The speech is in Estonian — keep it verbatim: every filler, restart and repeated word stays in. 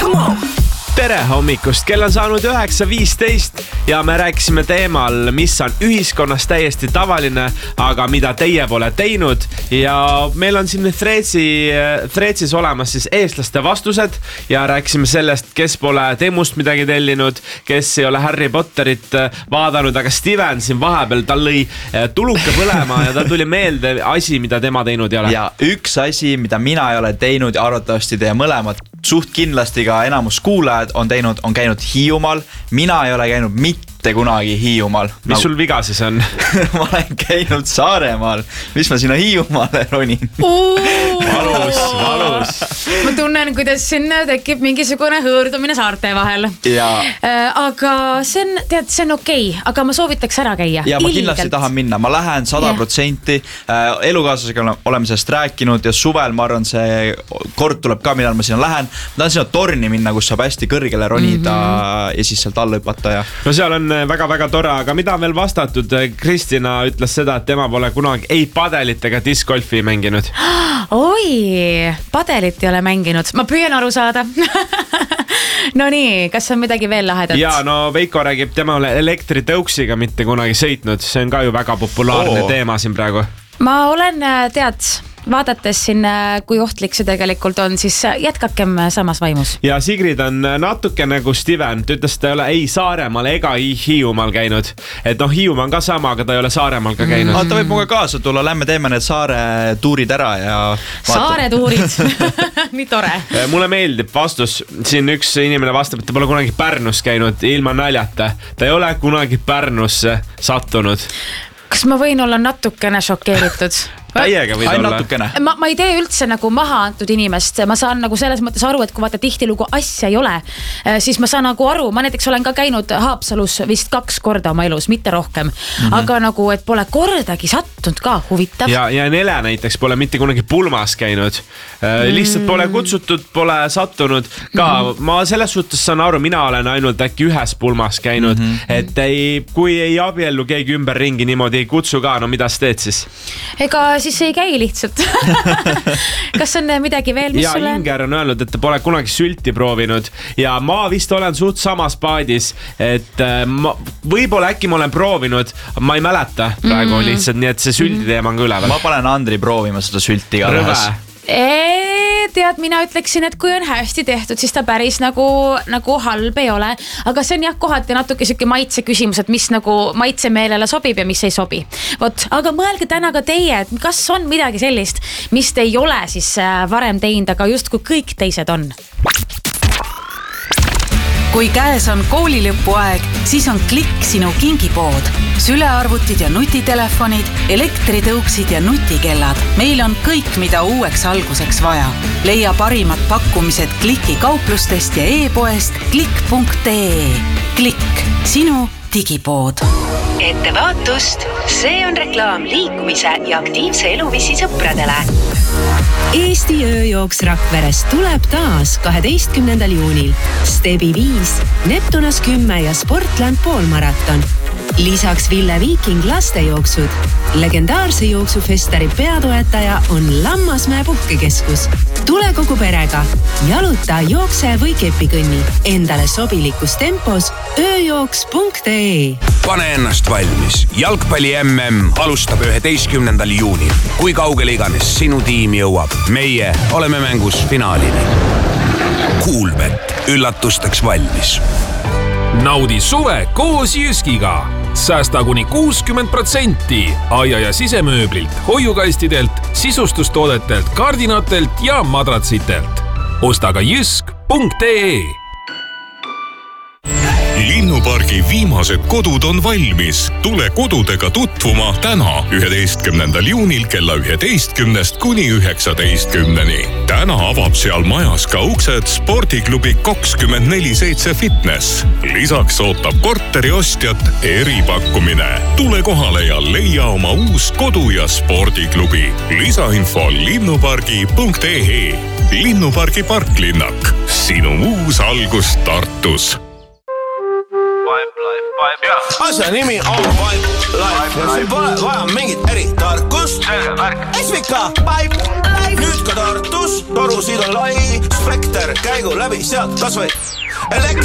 Come on! Tere hommikust, kell on saanud üheksa viisteist ja me rääkisime teemal, mis on ühiskonnas täiesti tavaline, aga mida teie pole teinud. Ja meil on siin Threadsi, Threadsis olemas siis eestlaste vastused ja rääkisime sellest, kes pole Temust midagi tellinud, kes ei ole Harry Potterit vaadanud, aga Steven siin vahepeal, tal lõi tuluka põlema ja tal tuli meelde asi, mida tema teinud ei ole. Ja üks asi, mida mina ei ole teinud ja arvatavasti teie mõlemad suht kindlasti ka enamus kuulajad on teinud, on käinud Hiiumaal. Mina ei ole käinud mitte kunagi Hiiumaal. Mis nagu... sul viga siis on? Ma olen käinud Saaremaal. Mis ma sinna Hiiumaale ronin? valus, valus. Ma tunnen, kuidas sinna tekib mingisugune hõõrdumine saarte vahel. Ja. Äh, aga see on, tead, see on okei, okay, aga ma soovitaks ära käia. Ja ma kindlasti tahan minna. Ma lähen sada protsenti. Yeah. Elukaaslasega oleme sellest rääkinud ja suvel ma arvan, see kord tuleb ka, millal ma sinna lähen. Ma tahan sinna torni minna, kus saab hästi kõrgele ronida mm-hmm. ja siis sealt alla hüpata. Ja... No seal on väga-väga tore, aga mida on veel vastatud? Kristina ütles seda, et tema pole kunagi ei padelit ega discgolfi mänginud. Oi, padelit ei ole mänginud. Ma püüan aru saada. No nii, kas on midagi veel lahedat? Ja no Veiko räägib, tema ole elektritõuksiga mitte kunagi sõitnud. See on ka ju väga populaarne oh. teema siin praegu. Ma olen, tead, vaadates siin, kui ohtlik see tegelikult on, siis jätkakem samas vaimus. Ja Sigrid on natuke nagu Steven. Ta ütles, et ta ei ole ei Saaremaal ega ei Hiiumaal käinud. Et noh, Hiiumaa on ka sama, aga ta ei ole Saaremaal ka käinud. Mm. Ta võib muga kaasa tulla. Lähme teeme need saare tuurid ära ja... Saare tuurid. Nii tore. Mulle meeldib vastus. Siin üks inimene vastab, et ta pole kunagi Pärnus käinud ilma naljata. Ta ei ole kunagi Pärnusse sattunud. Kas ma võin olla natukene šokeeritud? Täiega võid Ain olla. Ma, ma ei tee üldse nagu maha antud inimest. Ma saan nagu selles mõttes aru, et kui vaata tihtilugu asja ei ole, siis ma saan nagu aru. Ma näiteks olen ka käinud Haapsalus vist kaks korda oma elus, mitte rohkem. Mm-hmm. Aga nagu, et pole kordagi sattunud ka huvitav. Ja, ja Nele näiteks pole mitte kunagi pulmas käinud. Mm. Lihtsalt pole kutsutud, pole sattunud. Ka mm-hmm. ma selles suhtes saan aru, mina olen ainult äkki ühes pulmas käinud. Mm-hmm. Et ei, kui ei abiellu keegi ümber ringi niimoodi ei kutsu ka, no mida sa teed siis? Ega siis ei käi lihtsalt. Kas on midagi veel, mis ja sulle? Ja Inger on öelnud, et ta pole kunagi sülti proovinud ja ma vist olen suht samas paadis, et ma, võib-olla äkki ma olen proovinud, ma ei mäleta praegu mm-hmm. lihtsalt, nii et see sülti teema on ka üleval. Ma panen Andri proovima seda sülti ka Rõve. Eee, tead, mina ütleksin, et kui on hästi tehtud, siis ta päris nagu, nagu halb ei ole. Aga see on jah kohati natuke siuke maitse küsimus, et mis nagu maitse meelele sobib ja mis ei sobi. Vot, aga mõelge täna ka teie, et kas on midagi sellist, mis te ei ole siis varem teinud, aga just kui kõik teised on. Kui käes on koolilõpuaeg, siis on Klikk sinu kingipood. Sülearvutid ja nutitelefonid, elektritõuksid ja nutikellad. Meil on kõik, mida uueks alguseks vaja. Leia parimad pakkumised Klikki kauplustest ja e-poest klikk punkt ee. Klikk, sinu digipood. Ettevaatust, see on reklaam liikumise ja aktiivse eluviisi sõpradele. Eesti ööjooks Rakveres tuleb taas kaheteistkümnendal juunil. Stebi viis, Neptunas kümme ja Sportland poolmaraton. Lisaks Ville Viiking lastejooksud. Legendaarse jooksufestari peatoetaja on Lammasmäe puhkekeskus. Tule kogu perega. Jaluta, jookse või kepikõnni. Endale sobilikus tempos ööjooks punkt ee. Pane ennast valmis. Jalgpalli M M alustab üheteistkümnendal juunil. Kui kaugele iganes sinu tiim jõuab, meie oleme mängus finaalini. Kuulbet, üllatusteks valmis. Naudi suve koos Jyskiga. Säästa kuni kuuskümmend protsenti aia- ja sisemööblilt, hoiukastidelt, sisustustoodetelt, kardinatelt ja madratsitelt. Osta ka jysk punkt ee. Linnupargi viimased kodud on valmis. Tule kodudega tutvuma täna üheteistkümnendal juunil kella üheteistkümnest kuni üheksateistkümneni. Täna avab seal majas ka uksed spordiklubi kakskümmend neli seitse fitness. Lisaks ootab korteri ostjat eripakkumine. Tule kohale ja leia oma uus kodu- ja spordiklubi. Lisainfo linnupargi punkt ee. Linnupargi parklinnak. Sinu uus algus Tartus. asja nimi on Pipe Life ja siin pole vaja mingit eritarkust. S V K Pipe Life. Nüüd ka Tartus, torusid on lai, spekter käigu läbi sealt kas või elektri